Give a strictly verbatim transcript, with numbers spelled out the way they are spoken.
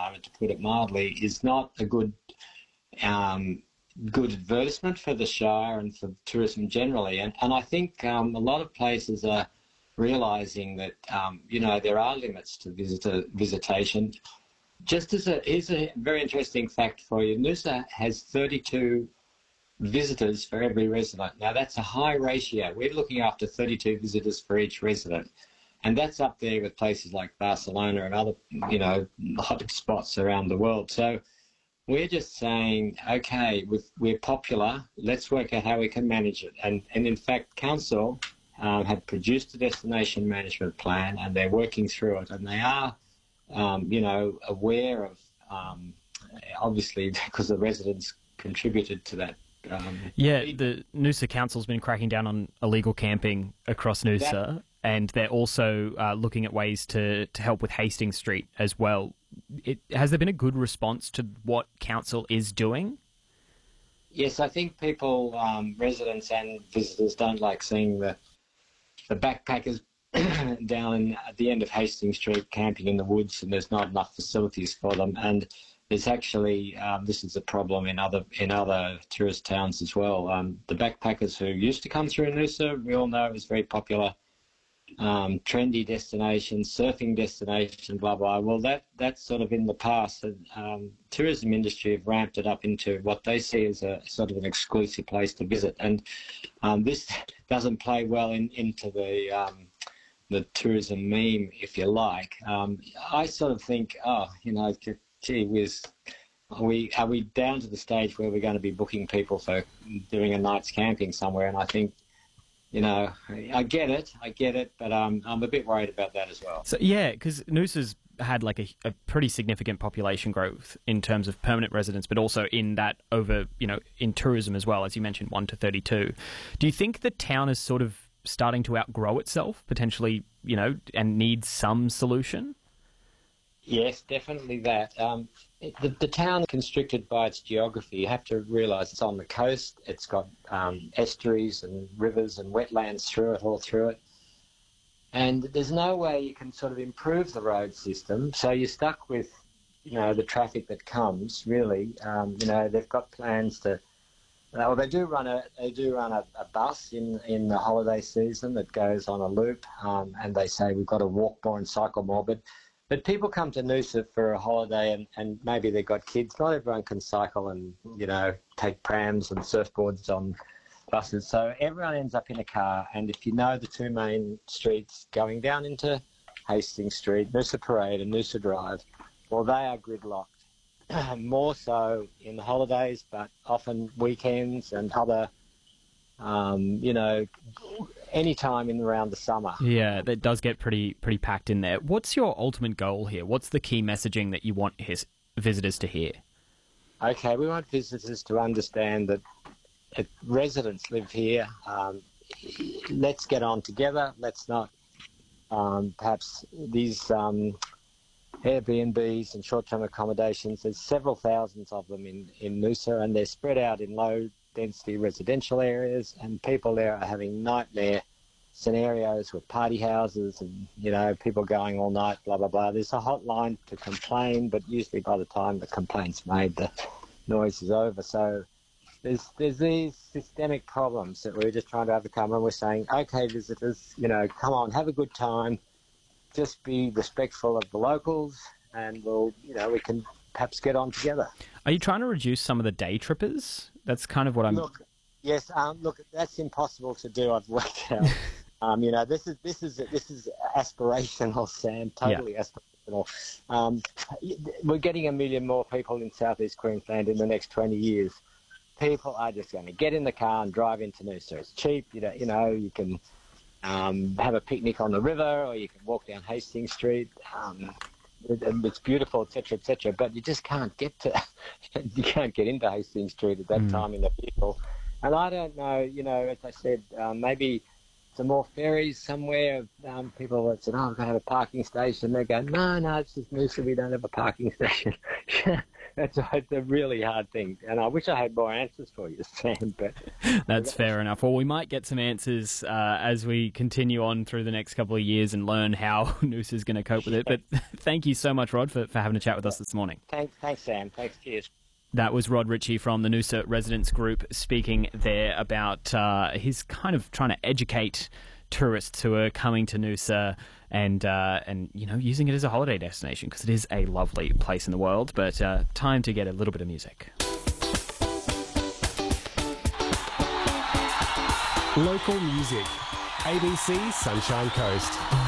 moment, to put it mildly, is not a good um, good advertisement for the Shire and for tourism generally. And, and I think um, a lot of places are realising that, um, you know, there are limits to visitor visitation. Just as a, here's a very interesting fact for you. Noosa has thirty-two visitors for every resident. Now, that's a high ratio. We're looking after thirty-two visitors for each resident. And that's up there with places like Barcelona and other, you know, hot spots around the world. So we're just saying, okay, with, we're popular, let's work out how we can manage it. And, and in fact, Council um, had produced a destination management plan, and they're working through it. And they are, um, you know, aware of, um, obviously, because the residents contributed to that. Um, yeah, the Noosa Council's been cracking down on illegal camping across Noosa. That, and they're also uh, looking at ways to, to help with Hastings Street as well. It, has there been a good response to what Council is doing? Yes, I think people, um, residents and visitors, don't like seeing the the backpackers down in, at the end of Hastings Street camping in the woods, and there's not enough facilities for them. And there's actually, um, this is a problem in other in other tourist towns as well. Um, the backpackers who used to come through Noosa, we all know it was very popular. Um, trendy destination, surfing destination, blah, blah. Well, that that's sort of in the past. And, um, tourism industry have ramped it up into what they see as a sort of an exclusive place to visit. And um, this doesn't play well in, into the um, the tourism meme, if you like. Um, I sort of think, oh, you know, gee whiz, are we, are we down to the stage where we're going to be booking people for doing a night's camping somewhere? And I think, you know, I get it, I get it, but um, I'm a bit worried about that as well. So yeah, because Noosa's had like a, a pretty significant population growth in terms of permanent residents, but also in that over, you know, in tourism as well, as you mentioned, one to thirty-two. Do you think the town is sort of starting to outgrow itself, potentially, you know, and needs some solution? Yes, definitely that. Um, it, the, the town is constricted by its geography. You have to realise it's on the coast. It's got um, estuaries and rivers and wetlands through it, all through it. And there's no way you can sort of improve the road system. So you're stuck with, you know, the traffic that comes, really. Um, you know, they've got plans to... Well, they do run a they do run a, a bus in, in the holiday season that goes on a loop, um, and they say we've got to walk more and cycle more. But But people come to Noosa for a holiday, and, and maybe they've got kids. Not everyone can cycle and, you know, take prams and surfboards on buses. So everyone ends up in a car. And if you know the two main streets going down into Hastings Street, Noosa Parade and Noosa Drive, well, they are gridlocked. More so in the holidays, but often weekends and other, um, you know, any time in around the summer. Yeah, that does get pretty pretty packed in there. What's your ultimate goal here? What's the key messaging that you want his visitors to hear? Okay, we want visitors to understand that, that residents live here. Um, let's get on together. Let's not um, perhaps these um, Airbnbs and short-term accommodations. There's several thousands of them in, in Noosa, and they're spread out in low density residential areas, and people there are having nightmare scenarios with party houses and, you know, people going all night, blah, blah, blah. There's a hotline to complain, but usually by the time the complaint's made, the noise is over. So there's there's these systemic problems that we're just trying to overcome, and we're saying, okay, visitors, you know, come on, have a good time, just be respectful of the locals, and we'll, you know, we can perhaps get on together. Are you trying to reduce some of the day trippers? That's kind of what I'm... Look, yes, um, look, that's impossible to do, I've worked out. um, you know, this is this is this is aspirational, Sam, totally yeah. aspirational. Um, we're getting a million more people in southeast Queensland in the next twenty years. People are just going to get in the car and drive into Noosa. It's cheap, you know, you know, you can um, have a picnic on the river, or you can walk down Hastings Street. Um, it, it's beautiful, et cetera, et cetera, but you just can't get to, you can't get into Hastings Street at that mm. time in the vehicle. And I don't know, you know, as I said, um, maybe some more ferries somewhere. Um, people that said, oh, I'm going to have a parking station. They go, no, no, it's just Noosa, we don't have a parking station. That's a, it's a really hard thing. And I wish I had more answers for you, Sam. But that's fair enough. Well, we might get some answers uh, as we continue on through the next couple of years and learn how Noosa is going to cope with it. But thank you so much, Rod, for, for having a chat with us this morning. Thanks, thanks, Sam. Thanks, cheers. That was Rod Ritchie from the Noosa Residents Group speaking there about uh, his kind of trying to educate tourists who are coming to Noosa and, uh, and you know, using it as a holiday destination because it is a lovely place in the world. But uh, time to get a little bit of music. Local music. A B C Sunshine Coast.